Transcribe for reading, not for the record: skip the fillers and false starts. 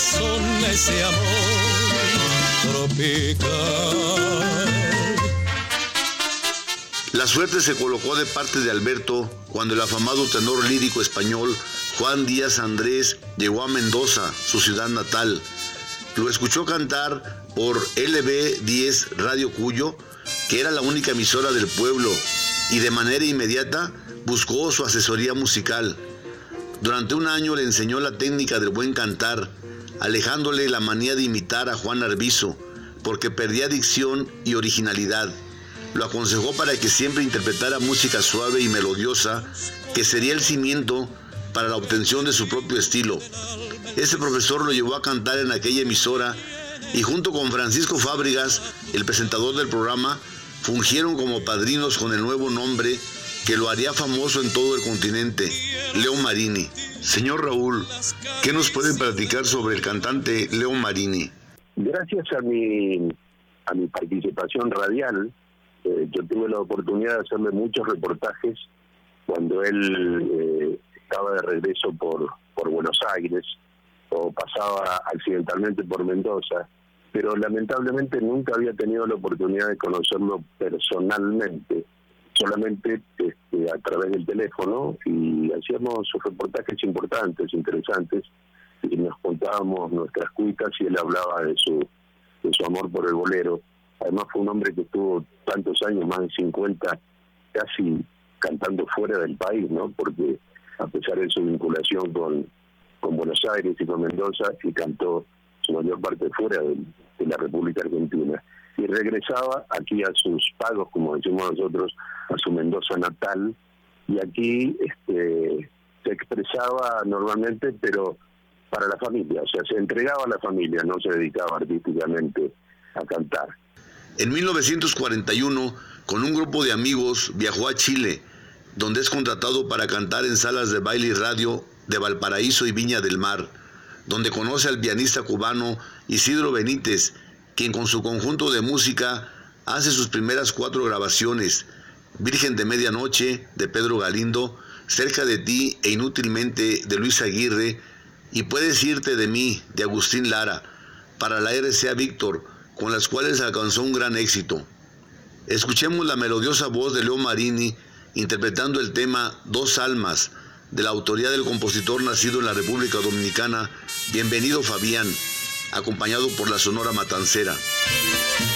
corazón ese amor tropical. La suerte se colocó de parte de Alberto cuando el afamado tenor lírico español Juan Díaz Andrés llegó a Mendoza, su ciudad natal. Lo escuchó cantar por LB10 Radio Cuyo, que era la única emisora del pueblo, y de manera inmediata buscó su asesoría musical. Durante un año le enseñó la técnica del buen cantar, alejándole la manía de imitar a Juan Arvizo, porque perdía dicción y originalidad. Lo aconsejó para que siempre interpretara música suave y melodiosa, que sería el cimiento para la obtención de su propio estilo. Ese profesor lo llevó a cantar en aquella emisora y junto con Francisco Fábregas, el presentador del programa, fungieron como padrinos con el nuevo nombre que lo haría famoso en todo el continente, Leo Marini. Señor Raúl, ¿qué nos pueden platicar sobre el cantante Leo Marini? Gracias a mi participación radial, yo tuve la oportunidad de hacerle muchos reportajes cuando él estaba de regreso por Buenos Aires o pasaba accidentalmente por Mendoza, pero lamentablemente nunca había tenido la oportunidad de conocerlo personalmente, solamente a través del teléfono, y hacíamos reportajes importantes, interesantes, y nos contábamos nuestras cuitas y él hablaba de su amor por el bolero. Además fue un hombre que estuvo tantos años, más de 50, casi cantando fuera del país, ¿no? Porque a pesar de su vinculación con Buenos Aires y con Mendoza, y cantó su mayor parte fuera de la República Argentina. Y regresaba aquí a sus pagos, como decimos nosotros, a su Mendoza natal, y aquí se expresaba normalmente, pero para la familia, o sea, se entregaba a la familia, no se dedicaba artísticamente a cantar. En 1941, con un grupo de amigos, viajó a Chile, donde es contratado para cantar en salas de baile y radio de Valparaíso y Viña del Mar, donde conoce al pianista cubano Isidro Benítez, quien con su conjunto de música hace sus primeras 4 grabaciones: Virgen de Medianoche, de Pedro Galindo, Cerca de ti e Inútilmente, de Luis Aguirre, y Puedes irte de mí, de Agustín Lara, para la RCA Víctor, con las cuales alcanzó un gran éxito. Escuchemos la melodiosa voz de Leo Marini interpretando el tema Dos Almas, de la autoría del compositor nacido en la República Dominicana, Bienvenido Fabián, acompañado por la Sonora Matancera.